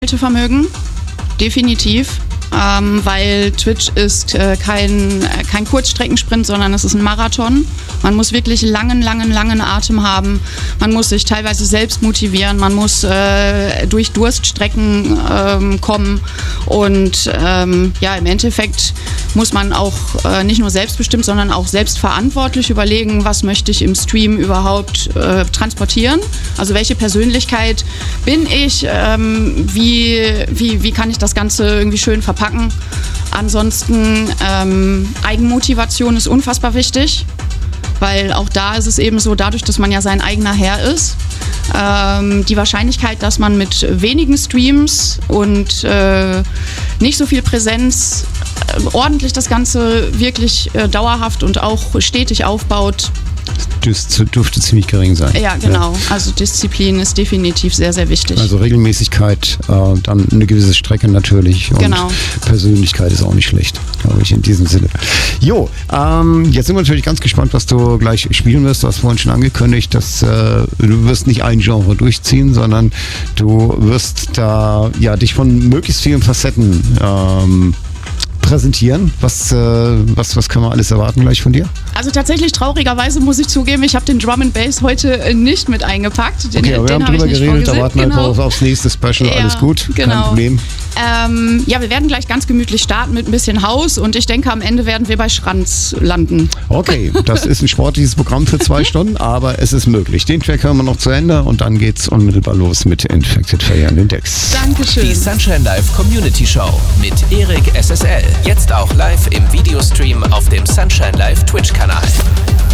Durchhaltevermögen, definitiv. Weil Twitch ist kein Kurzstreckensprint, sondern es ist ein Marathon. Man muss wirklich langen Atem haben. Man muss sich teilweise selbst motivieren. Man muss durch Durststrecken kommen. Und im Endeffekt muss man auch nicht nur selbstbestimmt, sondern auch selbstverantwortlich überlegen, was möchte ich im Stream überhaupt transportieren. Also welche Persönlichkeit bin ich? Wie kann ich das Ganze irgendwie schön verpacken? Ansonsten Eigenmotivation ist unfassbar wichtig, weil auch da ist es eben so, dadurch, dass man ja sein eigener Herr ist, die Wahrscheinlichkeit, dass man mit wenigen Streams und nicht so viel Präsenz ordentlich das Ganze wirklich dauerhaft und auch stetig aufbaut, Das dürfte ziemlich gering sein. Ja, genau. Ja. Also Disziplin ist definitiv sehr, sehr wichtig. Also Regelmäßigkeit, dann eine gewisse Strecke natürlich. Und genau. Persönlichkeit ist auch nicht schlecht, glaube ich, in diesem Sinne. Jo, jetzt sind wir natürlich ganz gespannt, was du gleich spielen wirst. Du hast vorhin schon angekündigt, dass du wirst nicht ein Genre durchziehen, sondern du wirst da dich von möglichst vielen Facetten präsentieren. Was können wir alles erwarten gleich von dir? Also tatsächlich, traurigerweise muss ich zugeben, ich habe den Drum and Bass heute nicht mit eingepackt. Okay, aber wir haben drüber geredet, da warten wir einfach aufs nächste Special. Ja, alles gut, genau. Kein Problem. Wir werden gleich ganz gemütlich starten mit ein bisschen Haus und ich denke, am Ende werden wir bei Schranz landen. Okay, das ist ein sportliches Programm für 2 Stunden, aber es ist möglich. Den Track hören wir noch zu Ende und dann geht's unmittelbar los mit Infected Fire an den Decks. Dankeschön. Die Sunshine Live Community Show mit Erik SSL. Jetzt auch live im Videostream auf dem Sunshine Live Twitch-Kanal.